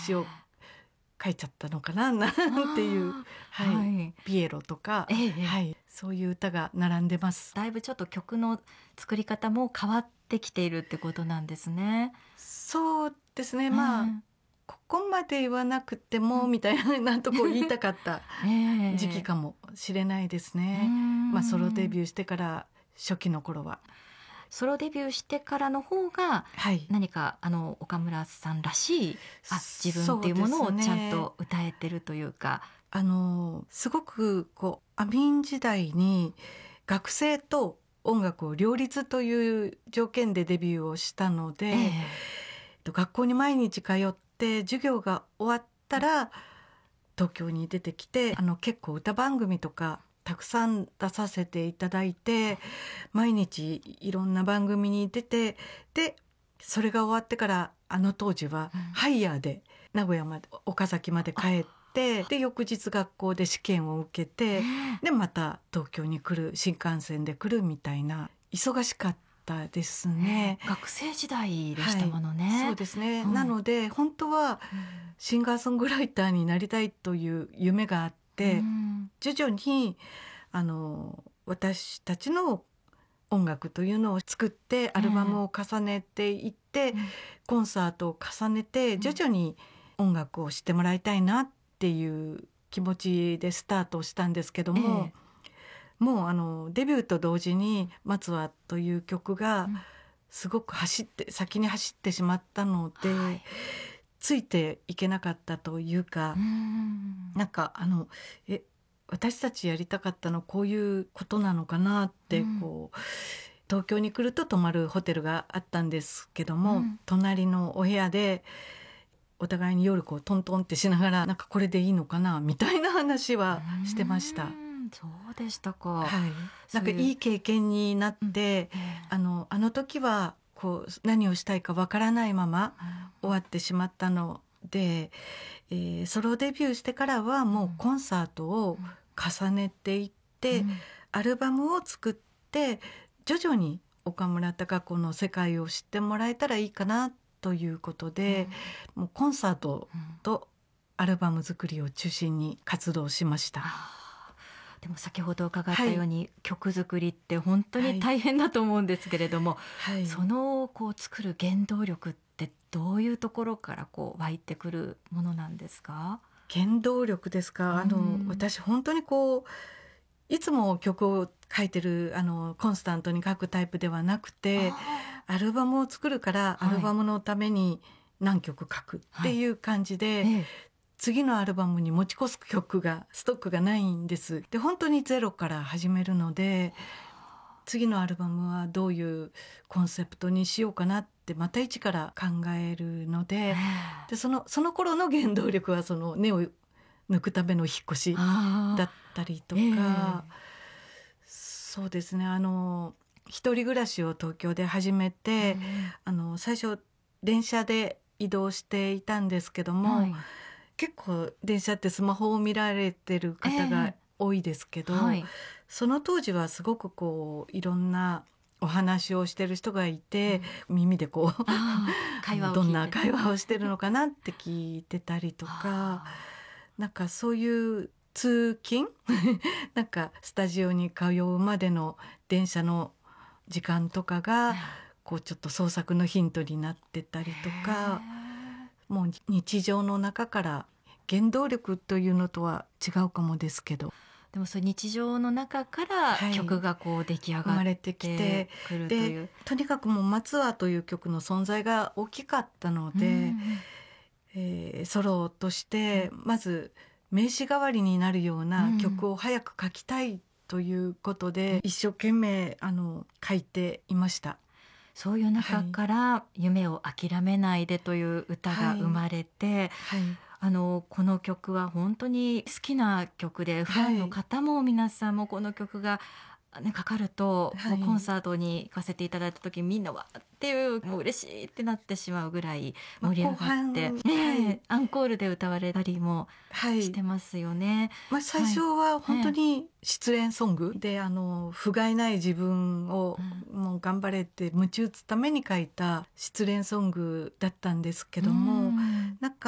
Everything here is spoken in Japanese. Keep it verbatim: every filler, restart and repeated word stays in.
詩を書いちゃったのかななんていう、はいはい、ピエロとか、ええはい、そういう歌が並んでます。 だいぶちょっと曲の作り方も変わってきているってことなんですね。 そうですね、まあ、えー、ここまで言わなくても、うん、みたいななんとこう言いたかった時期かもしれないですね、えー、まあ、ソロデビューしてから初期の頃は。 ソロデビューしてからの方が何か、はい、あの岡村さんらしいあ自分っていうものをちゃんと歌えてるというか、 あのすごくこうアミン時代に学生と音楽を両立という条件でデビューをしたので、えー、学校に毎日通って授業が終わったら東京に出てきて、あの結構歌番組とかたくさん出させていただいて、毎日いろんな番組に出て、でそれが終わってからあの当時はハイヤーで名古屋まで岡崎まで帰って、で翌日学校で試験を受けて、でまた東京に来る、新幹線で来るみたいな忙しかったですね。 学生時代でしたものね、 はい、そうですね、うん、なので本当はシンガーソングライターになりたいという夢があって、うん、徐々にあの私たちの音楽というのを作ってアルバムを重ねていって、うん、コンサートを重ねて徐々に音楽を知ってもらいたいなっていう気持ちでスタートしたんですけども、ええ、もうあのデビューと同時に「松は」という曲がすごく走って先に走ってしまったので、はい、ついていけなかったというか、うん、なんかあのえ私たちやりたかったのこういうことなのかなってこう、うん、東京に来ると泊まるホテルがあったんですけども、うん、隣のお部屋でお互いに夜こうトントンってしながら、なんかこれでいいのかなみたいな話はしてました。 そうでしたか、 はい、なんかいい経験になって、うん、あの、あの時はこう何をしたいかわからないまま終わってしまったので、えー、ソロデビューしてからはもうコンサートを重ねていって、うん、アルバムを作って徐々に岡村孝子の世界を知ってもらえたらいいかなということで、うん、もうコンサートとアルバム作りを中心に活動しました。 でも先ほど伺ったように、はい、曲作りって本当に大変だと思うんですけれども、はい、そのこう作る原動力ってどういうところからこう湧いてくるものなんですか？ 原動力ですか、あの私本当にこういつも曲を書いてるあのコンスタントに書くタイプではなくて、アルバムを作るからアルバムのために何曲書くっていう感じで、はいええ、次のアルバムに持ち越す曲がストックがないんです。で本当にゼロから始めるので、次のアルバムはどういうコンセプトにしようかなってまた一から考えるので、でそのその頃の原動力はその根を抜くための引っ越しだったりとか、えー、そうですね、あの一人暮らしを東京で始めて、うん、あの最初電車で移動していたんですけども、はい、結構電車ってスマホを見られてる方が多いですけど、えーはい、その当時はすごくこういろんなお話をしてる人がいて、うん、耳でこう会話を聞いてどんな会話をしてるのかなって聞いてたりとかなんかそういう通勤なんかスタジオに通うまでの電車の時間とかがこうちょっと創作のヒントになってたりとか、もう日常の中から原動力というのとは違うかもですけど、 でもそう日常の中から曲がこう出来上がって、はい、生まれてきてくるという、 とにかくもう松はという曲の存在が大きかったので、うんえー、ソロとしてまず名詞代わりになるような曲を早く書きたいということで、うん、一生懸命あの書いていました。 そういう中から夢を諦めないでという歌が生まれて、はいはい、あのこの曲は本当に好きな曲で、ファンの方も皆さんもこの曲が、ね、かかると、はい、もうコンサートに行かせていただいた時みんなわーっていうもう嬉しいってなってしまうぐらい盛り上がって、まあねはい、アンコールで歌われたりもしてますよね、 はいまあ、最初は本当に失恋ソングで、はい、あの不甲斐ない自分をもう頑張れって鞭打つために書いた失恋ソングだったんですけども、うん、なんか